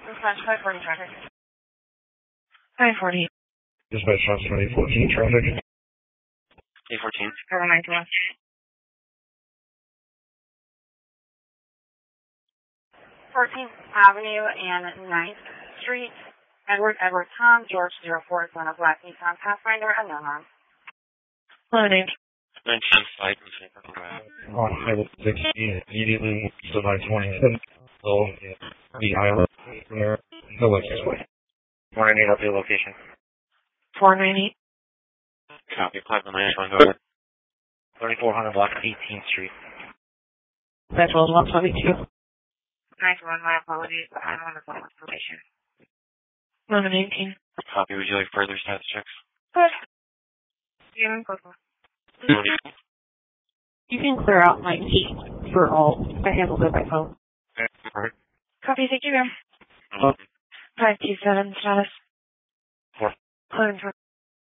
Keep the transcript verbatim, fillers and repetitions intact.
Dispatch five forty traffic. five forty. Dispatch eight fourteen traffic. eight fourteen. Cover nine two one. fourteenth Avenue and ninth Street. Edward, Edward, Tom, George, zero four, son of Black Nissan Pathfinder, unknown arm. Lemonade. nineteen five. On Highway sixteen, immediately east of I twenty-seven. So, the island there, the west way. one ninety-eight, update location. four ninety. Copy, five nine one, go ahead. thirty-four hundred block, eighteenth Street. That's one one twenty-two. Nice one, my apologies, but I don't want to put information. eleven eighteen. Copy, would you like further status checks? Good. Yeah, go for it. You can clear out my heat for all. I handled it by phone. Alright. Copy, thank you. Um, five two seven status. Four. Clear